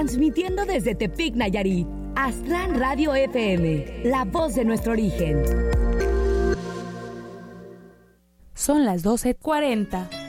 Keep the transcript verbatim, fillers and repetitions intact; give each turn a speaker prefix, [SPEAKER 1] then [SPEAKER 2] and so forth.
[SPEAKER 1] transmitiendo desde Tepic, Nayarit. Aztlán Radio F M, la voz de nuestro origen.
[SPEAKER 2] Son las doce cuarenta.